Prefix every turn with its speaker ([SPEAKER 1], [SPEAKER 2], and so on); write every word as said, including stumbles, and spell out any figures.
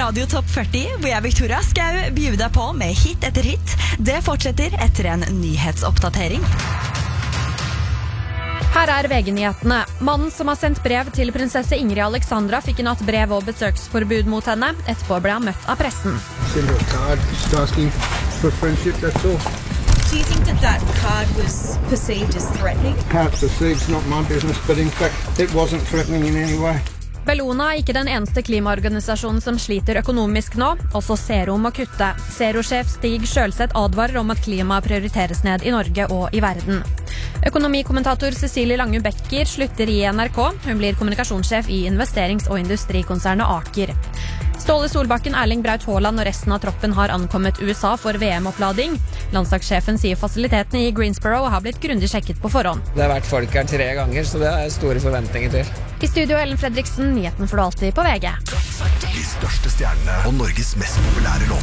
[SPEAKER 1] Radio Topp førti, hvor jeg, Victoria Skau, bjuder deg på med hit etter hit. Det fortsetter etter en nyhetsoppdatering.
[SPEAKER 2] Her er V G-nyhetene. Mannen som har sendt brev til prinsesse Ingrid Alexandra fikk i natt brev og besøksforbud mot henne. Etterpå ble han møtt av pressen.
[SPEAKER 3] Do you think that that card was perceived as threatening?
[SPEAKER 4] How it's perceived is not my business, but in fact it wasn't threatening in any way.
[SPEAKER 2] Bellona er ikke den eneste klimaorganisasjonen som sliter økonomisk nå. Også Zero må kutte. Zero-sjef Stig Sjølseth advarer om at klima prioriteres ned i Norge og i verden. Økonomikommentator Cecilie Lange Becker slutter i N R K. Hun blir kommunikasjonssjef i investerings- og industrikonsernet Aker. Ståle Solbakken, Erling Braut Haaland og resten av troppen har ankommet U S A for V M-opplading. Landslagssjefen sier fasilitetene i Greensboro har blitt grundig sjekket på forhånd.
[SPEAKER 5] Det har vært folk her tre ganger, så det er store forventninger til.
[SPEAKER 2] I studio Ellen Fredriksen, nyheten får du alltid på V G.
[SPEAKER 6] De største stjernene og Norges mest populære låter.